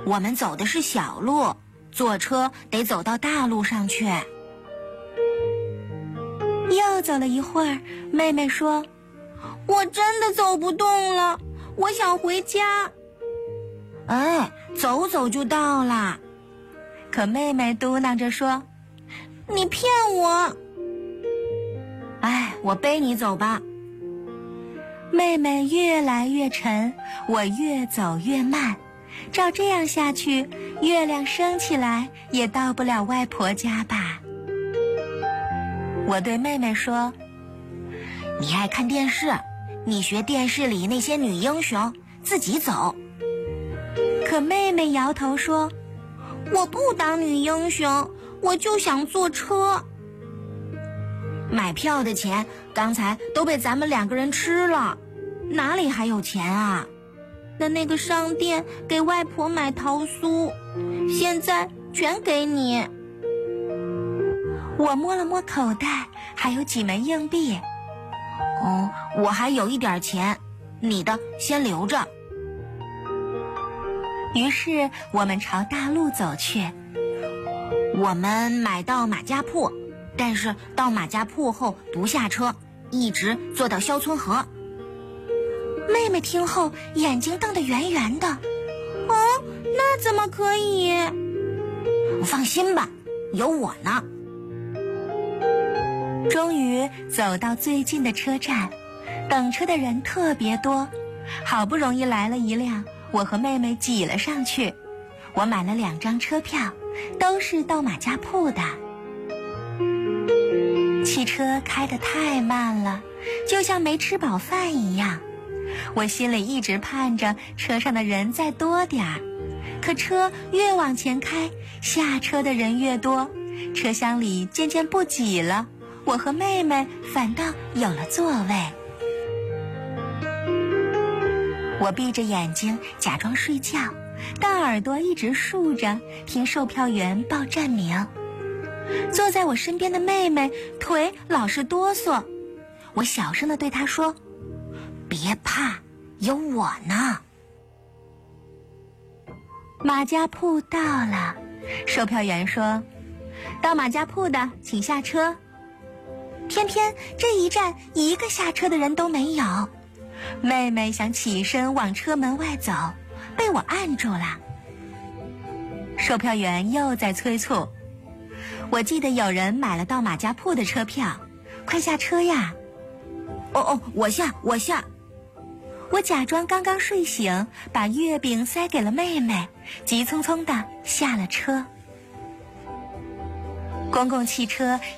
我们走的是小路，坐车得走到大路上去。 又走了一会儿，妹妹说：“ 我真的走不动了，我想回家。” 哎，走走就到了。 可妹妹嘟囔着说：“ 你骗我！” 哎，我背你走吧。 妹妹越来越沉，我越走越慢。照这样下去，月亮升起来也到不了外婆家吧。我对妹妹说：“ 你爱看电视，你学电视里那些女英雄，自己走。” 可妹妹摇头说：“ 我不当女英雄，我就想坐车。” 买票的钱刚才都被咱们2个人吃了，哪里还有钱啊？ 那个商店给外婆买桃酥，现在全给你。 我摸了摸口袋，还有几枚硬币。 我还有一点钱，你的先留着。 于是我们朝大路走去。 我们买到马家铺，但是到马家铺后不下车，一直坐到肖村河。 妹妹听后眼睛瞪得圆圆的。 哦，那怎么可以？ 放心吧，有我呢。 终于走到最近的车站，等车的人特别多，好不容易来了一辆，我和妹妹挤了上去。我买了2张车票，都是到马家铺的。汽车开得太慢了，就像没吃饱饭一样。我心里一直盼着车上的人再多点儿，可车越往前开，下车的人越多，车厢里渐渐不挤了，我和妹妹反倒有了座位。我闭着眼睛假装睡觉，但耳朵一直竖着，听售票员报站名。坐在我身边的妹妹腿老是哆嗦，我小声地对她说：“ 别怕，有我呢。” 马家铺到了，售票员说：“到马家铺的请下车。”偏偏这一站一个下车的人都没有。妹妹想起身往车门外走，被我按住了。售票员又在催促：“我记得有人买了到马家铺的车票，快下车呀！” 我下。 我假装刚刚睡醒，把月饼塞给了妹妹，急匆匆地下了车。公共汽车